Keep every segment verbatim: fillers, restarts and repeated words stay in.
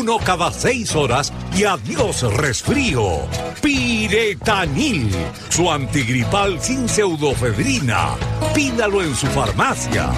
Uno cada seis horas y adiós resfrío. Piretanil, su antigripal sin pseudofedrina. Pídalo en su farmacia.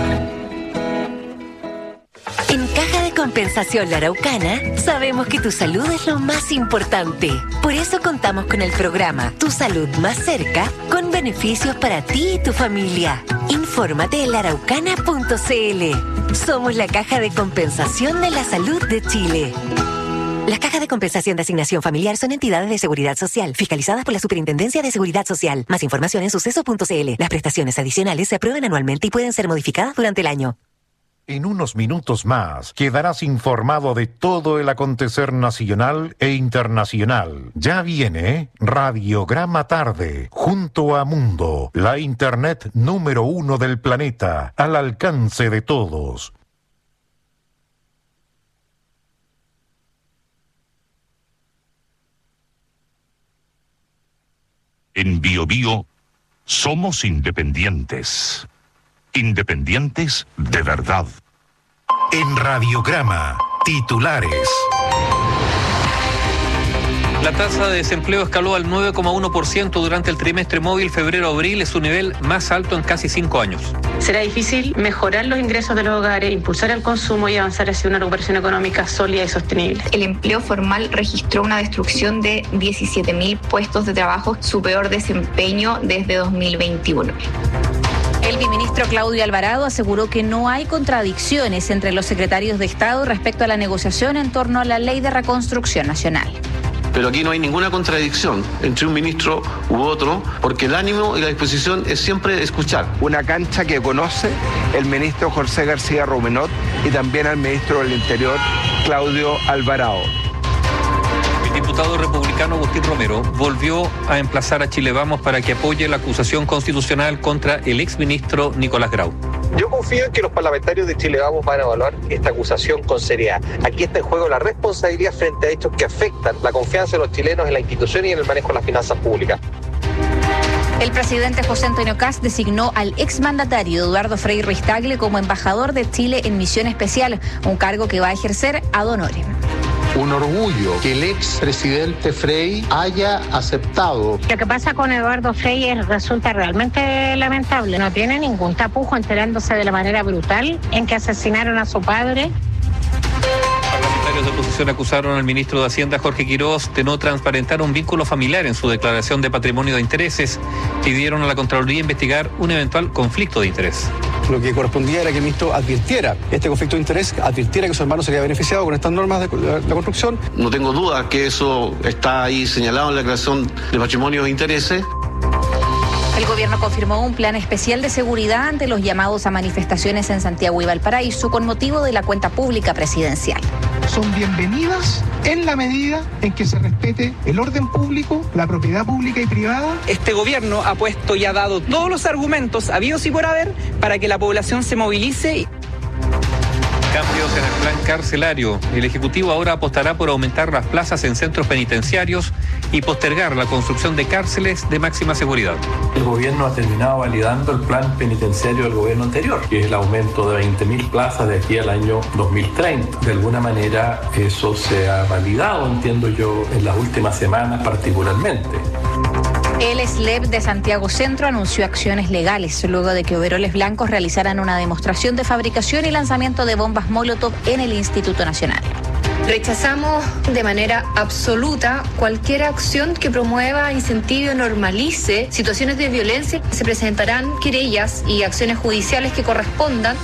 En Caja de Compensación La Araucana, sabemos que tu salud es lo más importante. Por eso contamos con el programa Tu Salud Más Cerca, con beneficios para ti y tu familia. Infórmate en la araucana punto c l. Somos la Caja de Compensación de la Salud de Chile. Las cajas de compensación de asignación familiar son entidades de seguridad social, fiscalizadas por la Superintendencia de Seguridad Social. Más información en suceso punto c l. Las prestaciones adicionales se aprueban anualmente y pueden ser modificadas durante el año. En unos minutos más quedarás informado de todo el acontecer nacional e internacional. Ya viene Radiograma Tarde, junto a Mundo, la internet número uno del planeta, al alcance de todos. En Bio Bio somos independientes. Independientes de verdad. En Radiograma, titulares. La tasa de desempleo escaló al nueve coma uno por ciento durante el trimestre móvil febrero-abril, es su nivel más alto en casi cinco años. Será difícil mejorar los ingresos de los hogares, impulsar el consumo y avanzar hacia una recuperación económica sólida y sostenible. El empleo formal registró una destrucción de diecisiete mil puestos de trabajo, su peor desempeño desde dos mil veintiuno. El viceministro Claudio Alvarado aseguró que no hay contradicciones entre los secretarios de Estado respecto a la negociación en torno a la Ley de Reconstrucción Nacional. Pero aquí no hay ninguna contradicción entre un ministro u otro, porque el ánimo y la disposición es siempre escuchar. Una cancha que conoce el ministro José García Rumenot y también al ministro del Interior, Claudio Alvarado. El diputado republicano Agustín Romero volvió a emplazar a Chile Vamos para que apoye la acusación constitucional contra el exministro Nicolás Grau. Yo confío en que los parlamentarios de Chile Vamos van a evaluar esta acusación con seriedad. Aquí está en juego la responsabilidad frente a hechos que afectan la confianza de los chilenos en la institución y en el manejo de las finanzas públicas. El presidente José Antonio Kast designó al exmandatario Eduardo Frei Ruiz-Tagle como embajador de Chile en misión especial, un cargo que va a ejercer ad honorem. Un orgullo que el expresidente Frei haya aceptado. Lo que pasa con Eduardo Frei es, resulta realmente lamentable. No tiene ningún tapujo enterándose de la manera brutal en que asesinaron a su padre. Parlamentarios de oposición acusaron al ministro de Hacienda, Jorge Quirós, de no transparentar un vínculo familiar en su declaración de patrimonio de intereses. Pidieron a la Contraloría investigar un eventual conflicto de interés. Lo que correspondía era que el ministro advirtiera este conflicto de interés, advirtiera que su hermano sería beneficiado con estas normas de la, la construcción. No tengo duda que eso está ahí señalado en la declaración de patrimonio de intereses. El gobierno confirmó un plan especial de seguridad ante los llamados a manifestaciones en Santiago y Valparaíso con motivo de la cuenta pública presidencial. Son bienvenidas en la medida en que se respete el orden público, la propiedad pública y privada. Este gobierno ha puesto y ha dado todos los argumentos habidos y por haber para que la población se movilice. Cambios en el plan carcelario. El Ejecutivo ahora apostará por aumentar las plazas en centros penitenciarios y postergar la construcción de cárceles de máxima seguridad. El gobierno ha terminado validando el plan penitenciario del gobierno anterior, que es el aumento de veinte mil plazas de aquí al año dos mil treinta. De alguna manera eso se ha validado, entiendo yo, en las últimas semanas particularmente. El S L E P de Santiago Centro anunció acciones legales luego de que overoles blancos realizaran una demostración de fabricación y lanzamiento de bombas Molotov en el Instituto Nacional. Rechazamos de manera absoluta cualquier acción que promueva, incentive o normalice situaciones de violencia. Se presentarán querellas y acciones judiciales que correspondan.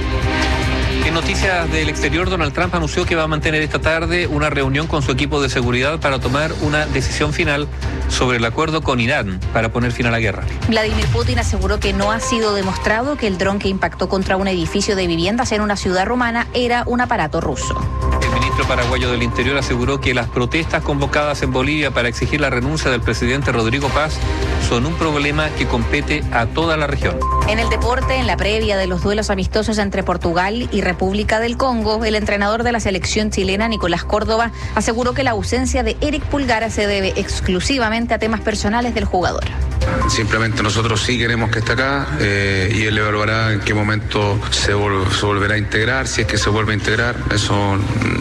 En noticias del exterior, Donald Trump anunció que va a mantener esta tarde una reunión con su equipo de seguridad para tomar una decisión final sobre el acuerdo con Irán para poner fin a la guerra. Vladimir Putin aseguró que no ha sido demostrado que el dron que impactó contra un edificio de viviendas en una ciudad rumana era un aparato ruso. El ministro paraguayo del Interior aseguró que las protestas convocadas en Bolivia para exigir la renuncia del presidente Rodrigo Paz son un problema que compete a toda la región. En el deporte, en la previa de los duelos amistosos entre Portugal y República del Congo, el entrenador de la selección chilena, Nicolás Córdoba, aseguró que la ausencia de Eric Pulgar se debe exclusivamente a temas personales del jugador. Simplemente nosotros sí queremos que esté acá eh, y él evaluará en qué momento se, vol- se volverá a integrar, si es que se vuelve a integrar. Eso